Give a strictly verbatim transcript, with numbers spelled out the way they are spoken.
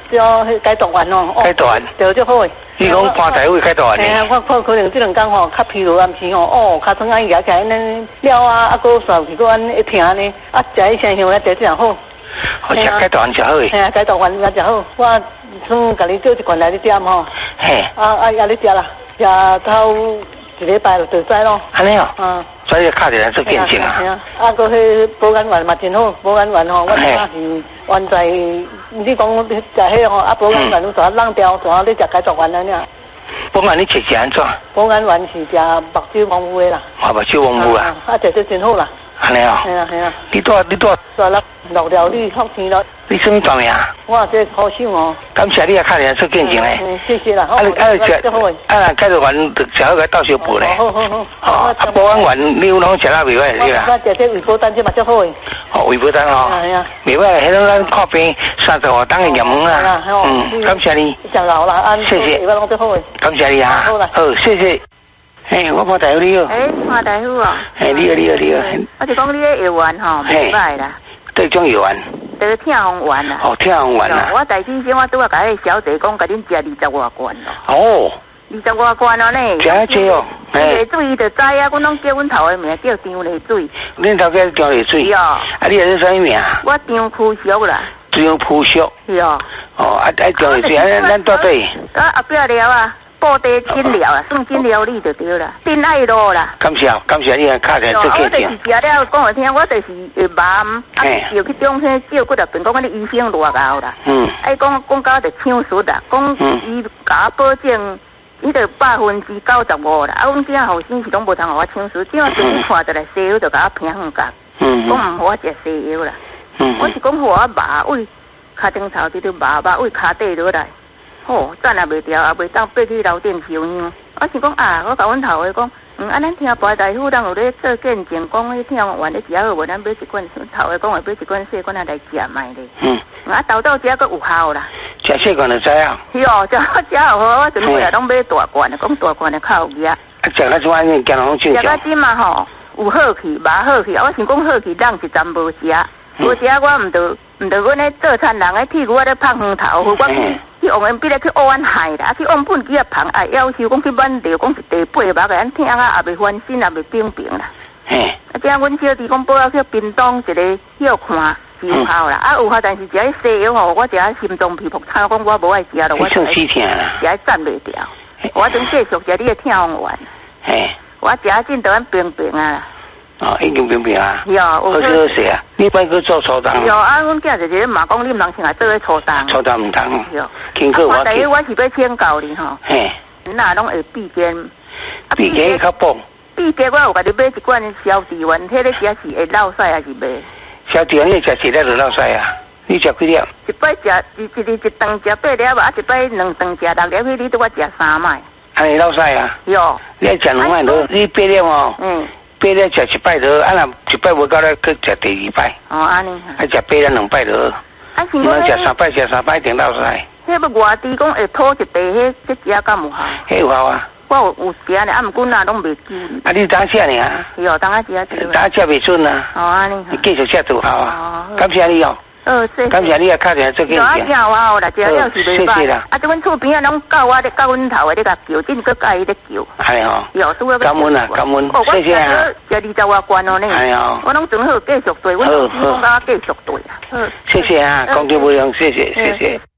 对哦，迄解毒丸哦。 解毒丸。 对，最好诶。 你讲肝大胃解毒丸？ 嘿啊，我看可能这两天吼较疲劳，啊，毋是吼，哦，尻川安夹起来安尼了啊，啊，搁煞是搁安尼疼呢，啊，食迄声香咧，第一样好。 好食解毒丸就好诶。 嘿啊，解毒丸也食好，我算甲你叫一罐来你点吼。 嘿。 啊啊，也你食啦，食头一礼拜就知咯。 安尼哦。 嗯。 所以卡起来做见证啊。 系啊，啊，搁迄保肝丸嘛真好，保肝丸吼，我今仔是原在，你讲你食迄吼，啊，保肝丸你做啊冷掉，做啊你食解毒丸安尼啊。 保肝你食食安怎？ 保肝丸是食目睭王乌的啦。 啊，目睭王乌啊。 啊，食得真好啦。 安尼哦。 系啊系啊。 你多你多。 做六六条你福天咯。 你什么大名？ 我这好想哦。 感谢你啊，卡起来做见证诶。 嗯，谢谢啦。 啊，你啊食，啊解毒丸食好个倒小补咧。 好好好。 哦，啊保肝丸你有拢食啊袂歹是啦。 我食这胃保丹这嘛足好诶。 哦，胃保丹哦。 系啊。 袂歹，迄种咱看病三十五档诶验门啊。嗯，感谢你。 食老啦，啊， 谢谢。 胃保足好诶。 感谢你啊。好啦。好，谢谢。嘿，我潘大夫你好。 诶，潘大夫哦。 嘿，你好，你好，你好。 我是讲你个药丸吼，袂歹啦。 对，种药丸。 得痛风丸啦。 哦，痛风丸啊。 我大先生我拄啊甲迄小弟讲，甲恁食二十外罐咯。 哦。 二十外罐哦呢。 食啊济哦。 丽水就知啊，阮拢叫阮头的名叫张丽水。 恁头叫张丽水。 是哦。 啊，你係做啥物名？ 我张枯淑啦。 张枯淑。 是哦。 哦，啊啊张丽水，啊咱倒对。 啊后壁了啊。布袋诊疗啊，算诊疗你就对啦，真爱路啦。 感谢，感谢你啊，卡起来做见证。 我就是食了讲互听，我就是会麻，啊，又去中西照骨啊，便讲你医生偌高啦。嗯。哎，讲讲到就抢术啦，讲伊甲我保证，伊就百分之九十五啦。啊，阮囝后生是拢无通互我抢术，只要是你看着来西药就甲我平衡甲。嗯。讲毋互我食西药啦。嗯。我是讲互我麻胃，骹顶头直直麻麻胃骹底落来。哦，赞也袂掉，也袂当爬去楼顶烧香。我是讲啊，我甲阮头家讲，嗯，啊，咱听白大夫人有咧做见证，讲迄听完咧食好无，咱买一罐，头家讲话买一罐细罐啊来食卖咧。嗯。啊，豆豆食佫有效啦。 食细罐就知啊。 是哦，食好食好，我全部也拢买大罐的，讲大罐的较有益。啊， 食到即摆你惊拢正常。 食到即嘛吼，有好气，无好气，我想讲好气，人一站无食，无食我毋得毋得，阮咧做餐人咧替我咧拍鱼头，我去。去王元比咧去乌安海啦，啊去往本机啊旁啊要求讲去挽着，讲是第八目个，咱听啊也袂翻身也袂冰冰啦。嘿。啊，这样阮小弟讲报啊去屏东一个药看是有效啦，啊有效，但是食迄西药吼，我食心脏皮肤差，讲我无爱食咯，我食死疼啦， 食迄站袂掉，我准继续食你个痛风丸。嘿。我食啊真都安冰冰啊啦。 哦，已经冰冰啊。 有。 好势好势啊！你摆去做初档。 有啊，阮囝就是嘛讲，你毋通先来做咧初档。 初档毋通。 有。 听课我。 第一我是要请教你吼。嘿。那拢会闭肩。 闭肩较补。 闭肩我有甲你买一罐消脂丸，迄个食是会落屎还是袂？ 消脂丸你食一粒就落屎啊？你食几粒？ 一摆食一一日一顿食八粒，啊一摆两顿食六粒，迄你拄我食三摆。安尼落屎啊？ 有。 你爱食两摆落，你八粒哦。嗯。八粒食一摆就，啊若一摆无够咧，去食第二摆。哦，安尼。啊食八粒两摆就。啊是。你食三摆食三摆定落屎。迄要外地讲会吐一地，迄这食敢有效？迄有效啊。我有有食呢，啊毋过那拢袂记。啊你当食呢？有当啊食食。当食袂准啊。哦，安尼。你继续食就好啊。哦。感谢你哦。呃，感谢你啊，打电话做见证。有啊，有啊，有啦，食了是袂歹。谢谢啦。啊，即阮厝边啊，拢教我咧，教阮头的咧甲叫，真佮介伊咧叫。系哦。有，拄啊。感恩啊，感恩。哦，谢谢啊。食二十外罐哦呢。系哦。我拢准好继续对，阮老师讲甲我继续对啊。好。谢谢啊，讲得不用，谢谢，谢谢。